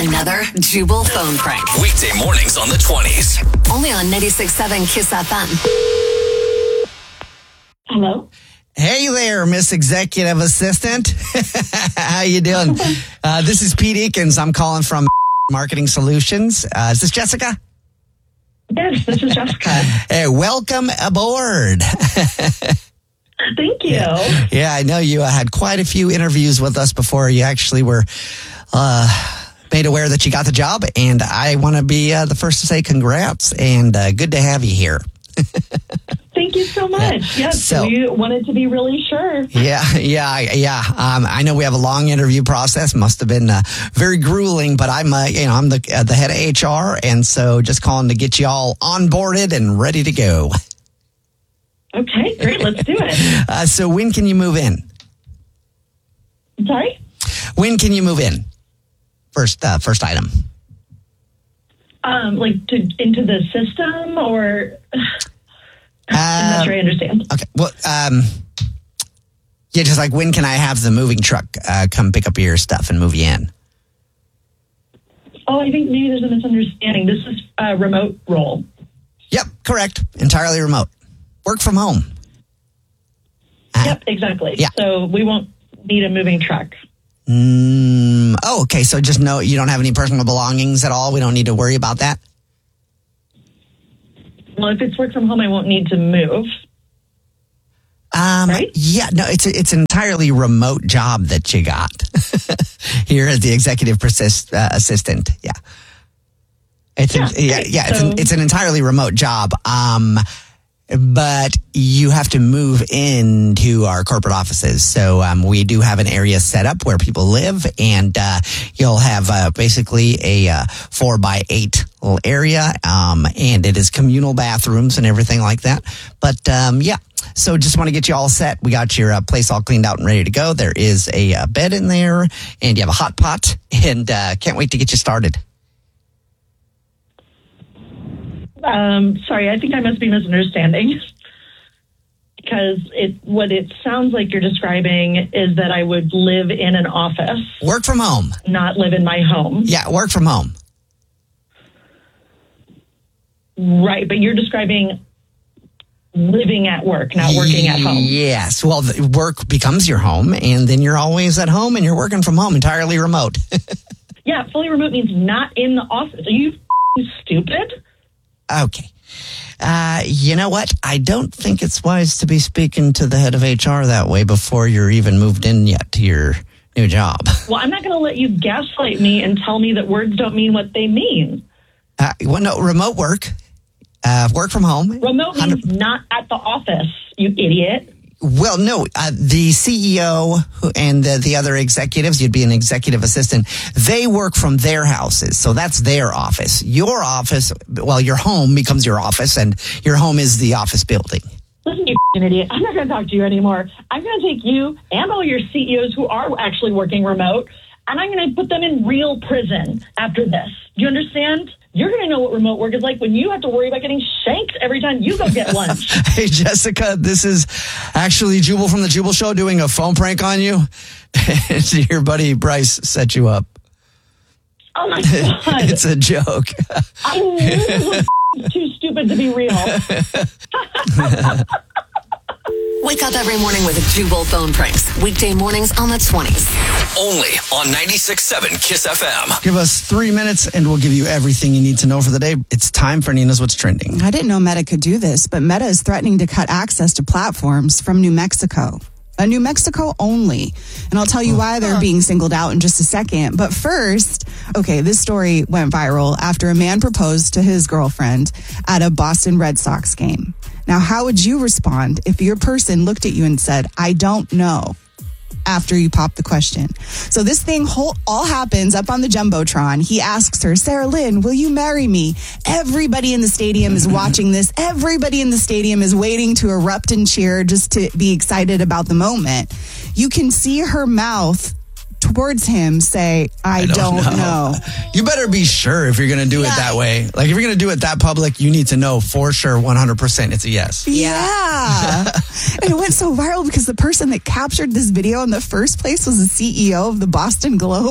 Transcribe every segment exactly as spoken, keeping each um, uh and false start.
Another Jubal phone prank. Weekday mornings on the twenties. Only on ninety-six point seven Kiss F M. Hello? Hey there, Miss Executive Assistant. How you doing? Uh, this is Pete Eakins. I'm calling from Marketing Solutions. Uh, is this Jessica? Yes, this is Jessica. Hey, welcome aboard. Thank you. Yeah, yeah I know you uh, had quite a few interviews with us before you actually were uh, made aware that you got the job. And I want to be uh, the first to say congrats and uh, good to have you here. Thank you so much. Yeah. Yes, So- we wanted to be really sure. Yeah, yeah, yeah. Um, I know we have a long interview process. Must have been uh, very grueling, but I'm, uh, you know, I'm the uh, the head of H R, and so just calling to get you all onboarded and ready to go. Okay, great. Let's do it. Uh, so when can you move in? Sorry? When can you move in? First, uh, first item. Um, like to into the system or... I'm not sure I understand. Okay. Well, um, yeah, just like when can I have the moving truck uh, come pick up your stuff and move you in? Oh, I think maybe there's a misunderstanding. This is a remote role. Yep, correct. Entirely remote. Work from home. Uh, Yep, exactly. Yeah. So we won't need a moving truck. Mm, oh, okay. So just know you don't have any personal belongings at all. We don't need to worry about that. Well, if it's work from home, I won't need to move. Um, Right? Yeah, no, it's a, it's an entirely remote job that you got here as the executive persist, uh, assistant. Yeah, it's Yeah, an, yeah, great. yeah. It's So- an it's an entirely remote job. Um, but you have to move into our corporate offices. So um, we do have an area set up where people live, and uh, you'll have uh, basically a uh, four by eight little area, um, and it is communal bathrooms and everything like that. But um, yeah, so just want to get you all set. We got your uh, place all cleaned out and ready to go. There is a uh, bed in there, and you have a hot pot, and uh, can't wait to get you started. Um, sorry, I think I must be misunderstanding. Because it, what it sounds like you're describing is that I would live in an office, Work from home. not live in my home. Yeah, work from home. Right, but you're describing living at work, not working at home. Yes. Well, the work becomes your home, and then you're always at home, and you're working from home, entirely remote. Yeah, fully remote means not in the office. Are you f***ing stupid? Okay. Uh, you know what? I don't think it's wise to be speaking to the head of H R that way before you're even moved in yet to your new job. Well, I'm not going to let you gaslight me and tell me that words don't mean what they mean. Uh, well, no, remote work, uh, work from home. Remote means not at the office, you idiot. Well, no, uh, the C E O who- and the, the other executives, you'd be an executive assistant, they work from their houses. So that's their office. Your office, well, your home becomes your office, and your home is the office building. Listen, you f***ing idiot. I'm not going to talk to you anymore. I'm going to take you and all your C E Os who are actually working remote, and I'm going to put them in real prison after this. Do you understand? You're going to know what remote work is like when you have to worry about getting shanked every time you go get lunch. Hey, Jessica, this is actually Jubal from the Jubal Show doing a phone prank on you. Your buddy Bryce set you up. Oh, my God. It's a joke. I knew this was f***ing too stupid to be real. Wake up every morning with Jubal phone pranks. Weekday mornings on the twenties. Only on ninety-six point seven Kiss F M. Give us three minutes and we'll give you everything you need to know for the day. It's time for Nina's What's Trending. I didn't know Meta could do this, but Meta is threatening to cut access to platforms from New Mexico. A New Mexico only. And I'll tell you why they're being singled out in just a second. But first, okay, this story went viral after a man proposed to his girlfriend at a Boston Red Sox game. Now, how would you respond if your person looked at you and said, I don't know, after you pop the question? So this thing whole, all happens up on the Jumbotron. He asks her, Sarah Lynn, will you marry me? Everybody in the stadium is watching this. Everybody in the stadium is waiting to erupt and cheer just to be excited about the moment. You can see her mouth towards him say, I, I don't, don't know. know. You better be sure if you're going to do Yeah. it that way. Like, if you're going to do it that public, you need to know for sure one hundred percent it's a yes. Yeah. And it went so viral because the person that captured this video in the first place was the C E O of the Boston Globe.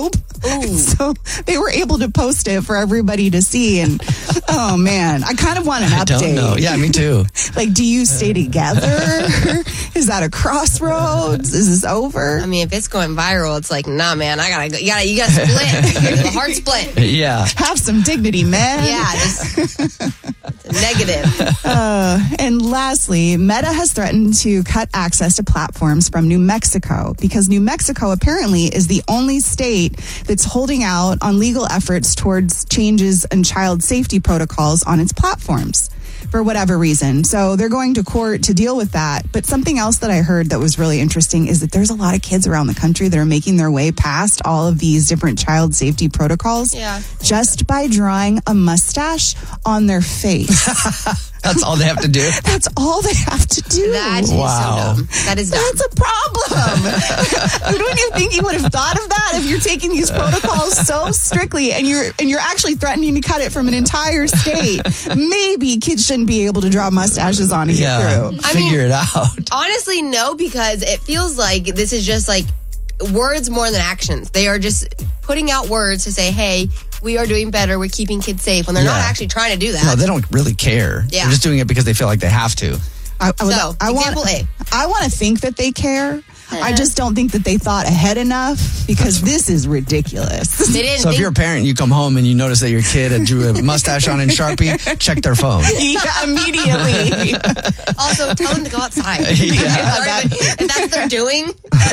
So they were able to post it for everybody to see. And oh man, I kind of want an I update. don't know. Yeah, me too. Like, do you stay together? Is that a crossroads? Is this over? I mean, if it's going viral, it's like, nah, man, I gotta go. You gotta, you gotta split. The heart split. Yeah. Have some dignity, man. Yeah, just negative. Uh, and lastly, Meta has threatened to cut access to platforms from New Mexico because New Mexico apparently is the only state that's holding out on legal efforts towards changes in child safety protocols on its platforms for whatever reason. So they're going to court to deal with that. But something else that I heard that was really interesting is that there's a lot of kids around the country that are making their way past all of these different child safety protocols Yeah. just by drawing a mustache on their face. That's all they have to do. That's all they have to do. That is Wow. so dumb. That is dumb. That's a problem. Wouldn't you think you would have thought of that if you're taking these protocols so strictly and you're and you're actually threatening to cut it from an entire state? Maybe kids shouldn't be able to draw mustaches on to Yeah. get through. I Figure mean- it out. Honestly, no, because it feels like this is just like words more than actions. They are just putting out words to say, hey, we are doing better. We're keeping kids safe when they're not Yeah. actually trying to do that. No, they don't really care. Yeah. They're just doing it because they feel like they have to. I, I, would- So, I want, example A. I want to think that they care. I just don't think that they thought ahead enough because this is ridiculous. They didn't So if think- you're a parent, you come home and you notice that your kid had drew a mustache on in Sharpie, check their phone. Yeah, immediately. also tell them to go outside. Yeah. Sorry, but if that's what they're doing,